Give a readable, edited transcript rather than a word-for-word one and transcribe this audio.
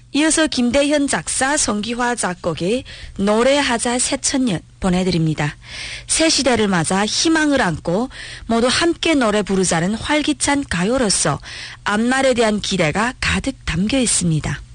이어서 김대현 작사, 성기화 작곡의 노래하자 새천년 보내드립니다. 새 시대를 맞아 희망을 안고 모두 함께 노래 부르자는 활기찬 가요로서 앞날에 대한 기대가 가득 담겨 있습니다.